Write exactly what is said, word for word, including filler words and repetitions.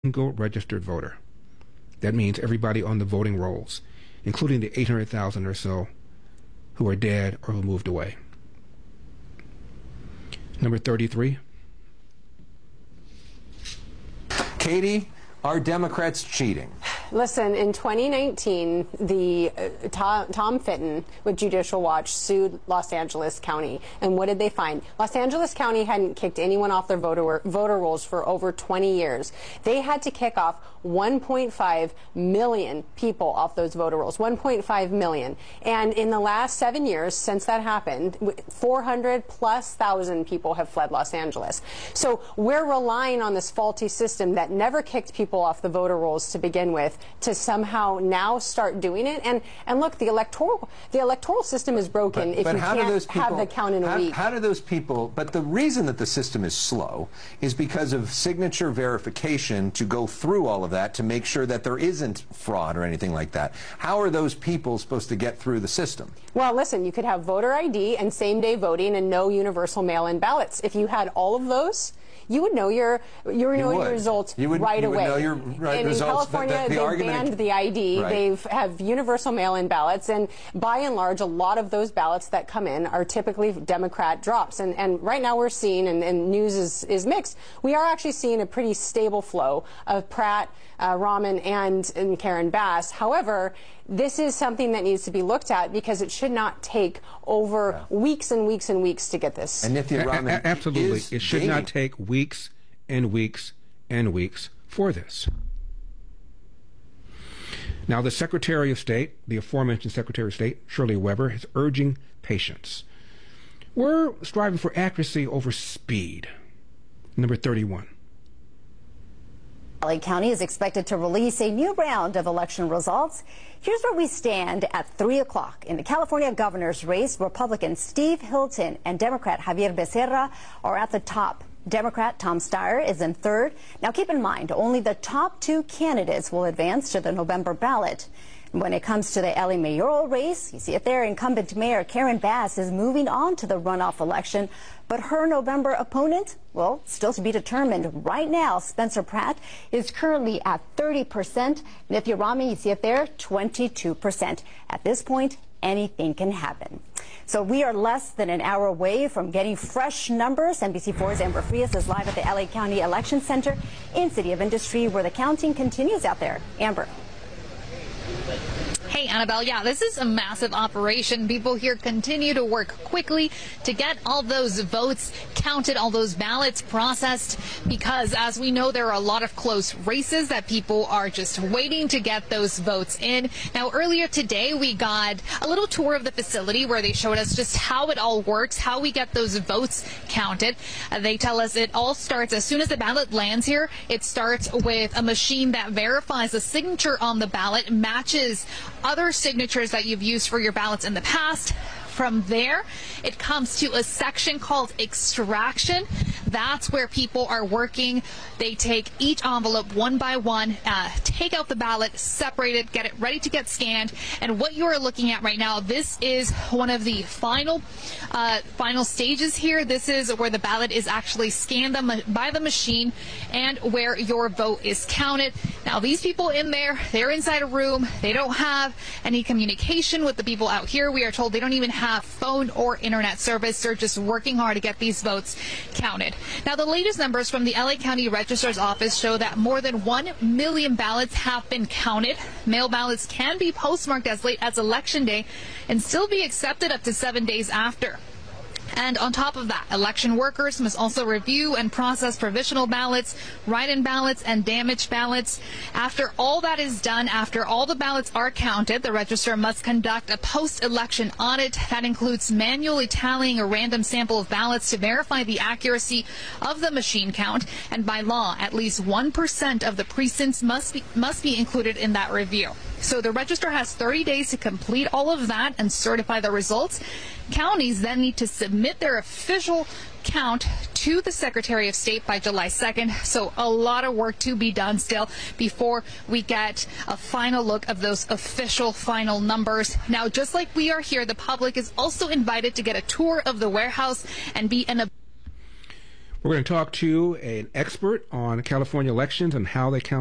single registered voter. That means everybody on the voting rolls, including the eight hundred thousand or so who are dead or who moved away. Number thirty-three. Katie, are Democrats cheating? Listen, in twenty nineteen, the uh, Tom, Tom Fitton with Judicial Watch sued Los Angeles County. And what did they find? Los Angeles County hadn't kicked anyone off their voter, voter rolls for over twenty years. They had to kick off one point five million people off those voter rolls, one point five million. And in the last seven years since that happened, four hundred plus thousand people have fled Los Angeles. So we're relying on this faulty system that never kicked people off the voter rolls to begin with, to somehow now start doing it. And and look, the electoral the electoral system is broken but, if but you how can't do those people, have the count in a how, week. How do those people, but the reason that the system is slow is because of signature verification to go through all of that to make sure that there isn't fraud or anything like that. How are those people supposed to get through the system? Well, listen, you could have voter I D and same-day voting and no universal mail-in ballots. If you had all of those, you would know your you would know you your would. results you would, right you would away. Know your right and results. in California, the, the, the they argument banned the I D. Right. They have universal mail-in ballots, and by and large, a lot of those ballots that come in are typically Democrat drops. And and right now we're seeing, and, and news is is mixed. We are actually seeing a pretty stable flow of Pratt, uh, Rahman, and and Karen Bass. However, this is something that needs to be looked at because it should not take over yeah. weeks and weeks and weeks to get this. And Nithya Rahman, a- absolutely, it should gaining. not take weeks and weeks and weeks for this. Now, the Secretary of State, the aforementioned Secretary of State, Shirley Weber, is urging patience. We're striving for accuracy over speed. Number thirty-one. L A County is expected to release a new round of election results. Here's where we stand at three o'clock. In the California governor's race, Republican Steve Hilton and Democrat Javier Becerra are at the top. Democrat Tom Steyer is in third. Now keep in mind, only the top two candidates will advance to the November ballot. When it comes to the L A mayoral race, you see it there, incumbent Mayor Karen Bass is moving on to the runoff election, but her November opponent, well, still to be determined. Right now, Spencer Pratt is currently at thirty percent. Nithya Rahman, you see it there, twenty-two percent. At this point, anything can happen. So we are less than an hour away from getting fresh numbers. N B C four's Amber Frias is live at the L A County Election Center in City of Industry, where the counting continues out there. Amber. Hey, Annabelle, yeah, this is a massive operation. People here continue to work quickly to get all those votes counted, all those ballots processed, because as we know, there are a lot of close races that people are just waiting to get those votes in. Now, earlier today, we got a little tour of the facility where they showed us just how it all works, how we get those votes counted. Uh, they tell us it all starts as soon as the ballot lands here. It starts with a machine that verifies the signature on the ballot, matches other signatures that you've used for your ballots in the past. From there, it comes to a section called extraction. That's where people are working. They take each envelope one by one, uh, take out the ballot, separate it, get it ready to get scanned. And what you are looking at right now, this is one of the final uh, final stages here. This is where the ballot is actually scanned by the machine and where your vote is counted. Now, these people in there, they're inside a room. They don't have any communication with the people out here. We are told they don't even have have phone or internet service. They're just working hard to get these votes counted. Now, the latest numbers from the L A County Registrar's Office show that more than one million ballots have been counted. Mail ballots can be postmarked as late as Election Day and still be accepted up to seven days after. And on top of that, election workers must also review and process provisional ballots, write-in ballots, and damaged ballots. After all that is done, after all the ballots are counted, the registrar must conduct a post-election audit that includes manually tallying a random sample of ballots to verify the accuracy of the machine count. And by law, at least one percent of the precincts must be, must be included in that review. So the registrar has thirty days to complete all of that and certify the results. Counties then need to submit their official count to the Secretary of State by July second. So a lot of work to be done still before we get a final look of those official final numbers. Now, just like we are here, the public is also invited to get a tour of the warehouse and be in a We're going to talk to an expert on California elections and how they count